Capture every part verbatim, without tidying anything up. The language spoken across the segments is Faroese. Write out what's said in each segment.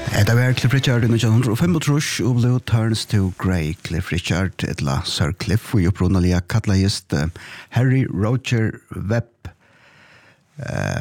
Det var Cliff Richard i nitton fem og Blue Turns to Grey. Cliff Richard, etla Sir Cliff, og opprunnelig kattlegist uh, Harry Roger Webb. Uh,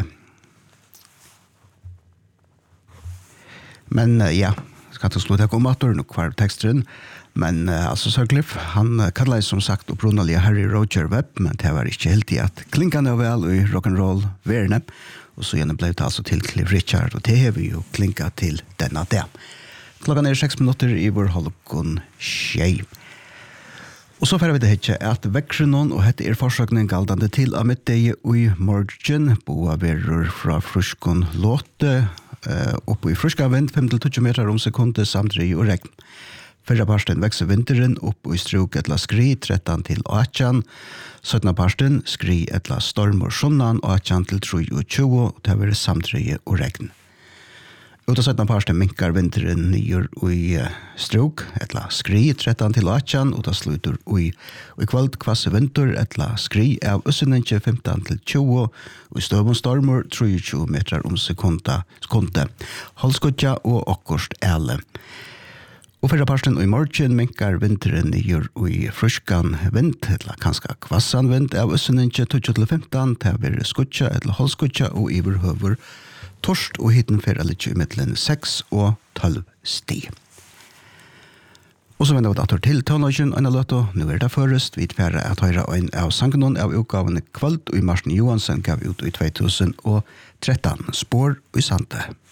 men uh, ja, skal ikke slå det om at nå kvar teksteren. Men uh, altså Sir Cliff, han uh, kattlegist som sagt opprunnelig Harry Roger Webb, men det var ikke helt i at klinkende vel i rock'n'roll verden. Og så gjennom ble det altså til Cliff Richard, og det har vi jo klinket til denne dag. Klokken er seks minutter i vår halvkon tjei. Og så får vi det hette at vekkere noen, og hette er forsøkningen galdende til av mitt deg i morgen, boa verur fra fruskon låte, uh, oppe i fruska vind, fem til tjue meter om sekundet, samtidig og regn. Fyrra parsten vekser vinteren opp i struk etla skri tretton til åttan, syttende parsten skri etla storm og sjunnan åttan til tjue, og det var samtidig og regn. Ut av syttende parsten minkar vinteren nyer i struk etla skri tretton til åttan, og det slutter i, i kveld kvasse vinter etla skri av ussenenke femton til tjue, og i støv og stormer tjue meter om sekundet, holdskutja og okkurst ele. Og fyrra parsten i morgen minkar vinteren nyer i fruskan vind, eller kanskje kvassan vind av ussenenke tjue til femton, til å være skutja eller holdskutja og iverhøver torst og hitten fyrra litt i middelen seks og tolv sti. Og så vender vi dator til tonågen og en løto. Nå er det først vidt færre at høyre en av sangenon av utgavene kveld, og i Marsen Johansen gav ut i tjue tusen og tretton spår i Sante.